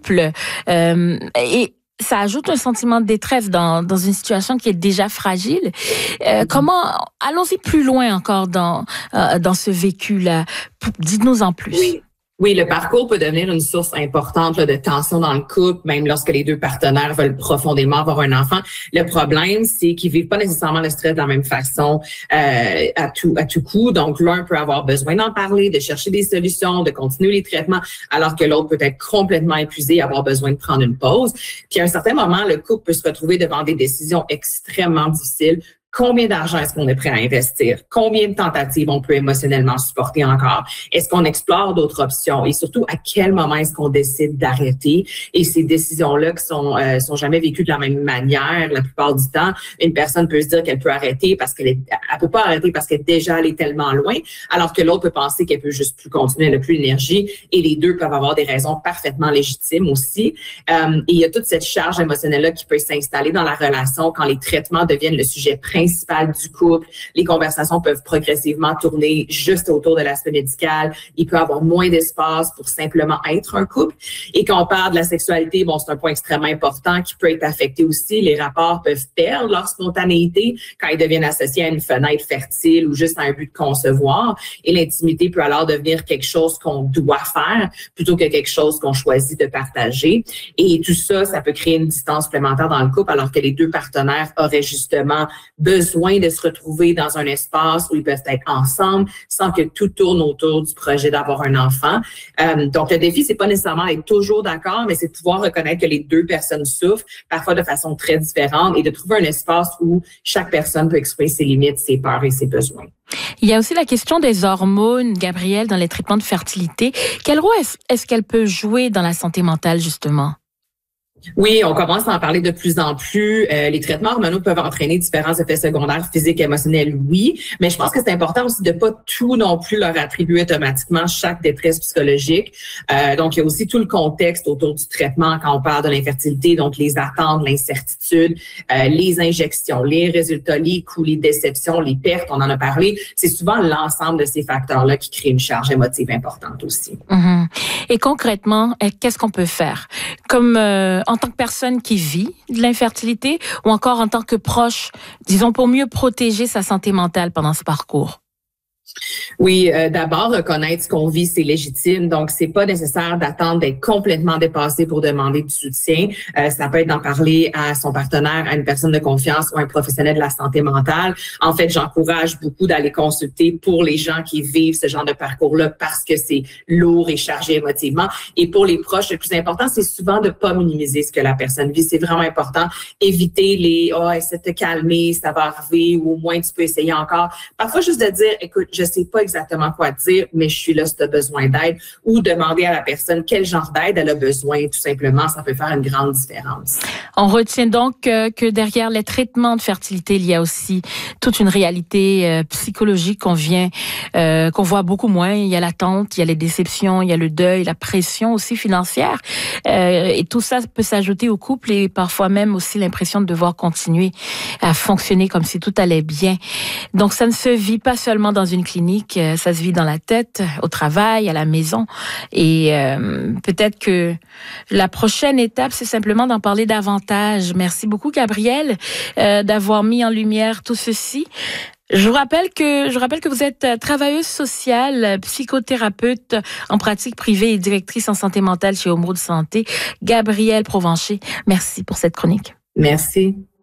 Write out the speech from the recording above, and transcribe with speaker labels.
Speaker 1: couple. Et ça ajoute un sentiment de détresse dans une situation qui est déjà fragile. Allons-y plus loin encore dans ce vécu-là. Dites-nous en plus.
Speaker 2: Oui. Oui, le parcours peut devenir une source importante là, de tension dans le couple, même lorsque les deux partenaires veulent profondément avoir un enfant. Le problème, c'est qu'ils vivent pas nécessairement le stress de la même façon à tout coup. Donc, l'un peut avoir besoin d'en parler, de chercher des solutions, de continuer les traitements, alors que l'autre peut être complètement épuisé et avoir besoin de prendre une pause. Puis, à un certain moment, le couple peut se retrouver devant des décisions extrêmement difficiles. Combien d'argent est-ce qu'on est prêt à investir? Combien de tentatives on peut émotionnellement supporter encore? Est-ce qu'on explore d'autres options? Et surtout, à quel moment est-ce qu'on décide d'arrêter? Et ces décisions-là qui sont jamais vécues de la même manière, la plupart du temps, une personne peut se dire qu'elle peut arrêter parce elle peut pas arrêter parce qu'elle est déjà allée tellement loin, alors que l'autre peut penser qu'elle peut juste plus continuer, elle n'a plus d'énergie. Et les deux peuvent avoir des raisons parfaitement légitimes aussi. Et il y a toute cette charge émotionnelle-là qui peut s'installer dans la relation quand les traitements deviennent le sujet principal du couple. Les conversations peuvent progressivement tourner juste autour de l'aspect médical. Il peut y avoir moins d'espace pour simplement être un couple. Et quand on parle de la sexualité, c'est un point extrêmement important qui peut être affecté aussi. Les rapports peuvent perdre leur spontanéité quand ils deviennent associés à une fenêtre fertile ou juste à un but de concevoir. Et l'intimité peut alors devenir quelque chose qu'on doit faire plutôt que quelque chose qu'on choisit de partager. Et tout ça, ça peut créer une distance supplémentaire dans le couple alors que les deux partenaires auraient justement besoin de se retrouver dans un espace où ils peuvent être ensemble sans que tout tourne autour du projet d'avoir un enfant. Donc, le défi, c'est pas nécessairement être toujours d'accord, mais c'est de pouvoir reconnaître que les deux personnes souffrent, parfois de façon très différente, et de trouver un espace où chaque personne peut exprimer ses limites, ses peurs et ses besoins.
Speaker 1: Il y a aussi la question des hormones, Gabrielle, dans les traitements de fertilité. Quel rôle est-ce qu'elle peut jouer dans la santé mentale, justement?
Speaker 2: Oui, on commence à en parler de plus en plus. Les traitements hormonaux peuvent entraîner différents effets secondaires physiques et émotionnels, oui, mais je pense que c'est important aussi de pas tout non plus leur attribuer automatiquement chaque détresse psychologique. Donc, il y a aussi tout le contexte autour du traitement quand on parle de l'infertilité, donc les attentes, l'incertitude, les injections, les résultats, les coûts, les déceptions, les pertes, on en a parlé. C'est souvent l'ensemble de ces facteurs-là qui créent une charge émotive importante aussi.
Speaker 1: Mm-hmm. Et concrètement, qu'est-ce qu'on peut faire? Comme en tant que personne qui vit de l'infertilité ou encore en tant que proche, disons, pour mieux protéger sa santé mentale pendant ce parcours?
Speaker 2: Oui, d'abord, reconnaître ce qu'on vit, c'est légitime. Donc, c'est pas nécessaire d'attendre d'être complètement dépassé pour demander du soutien. Ça peut être d'en parler à son partenaire, à une personne de confiance ou à un professionnel de la santé mentale. En fait, j'encourage beaucoup d'aller consulter pour les gens qui vivent ce genre de parcours-là parce que c'est lourd et chargé émotivement. Et pour les proches, le plus important, c'est souvent de pas minimiser ce que la personne vit. C'est vraiment important. Éviter les « essaie de te calmer, ça va arriver » ou au moins tu peux essayer encore. Parfois, juste de dire « écoute, je sais pas exactement quoi dire, mais je suis là si tu as besoin d'aide » ou demander à la personne quel genre d'aide elle a besoin, tout simplement. Ça peut faire une grande différence.
Speaker 1: On retient donc que derrière les traitements de fertilité, il y a aussi toute une réalité psychologique qu'on voit beaucoup moins. Il y a l'attente, il y a les déceptions, il y a le deuil, la pression aussi financière. Et tout ça peut s'ajouter au couple et parfois même aussi l'impression de devoir continuer à fonctionner comme si tout allait bien. Donc, ça ne se vit pas seulement dans une clinique, ça se vit dans la tête, au travail, à la maison. Et peut-être que la prochaine étape, c'est simplement d'en parler davantage. Merci beaucoup, Gabrielle, d'avoir mis en lumière tout ceci. Je vous rappelle que vous êtes travailleuse sociale, psychothérapeute en pratique privée et directrice en santé mentale chez Homo de Santé. Gabrielle Provencher, merci pour cette chronique.
Speaker 2: Merci.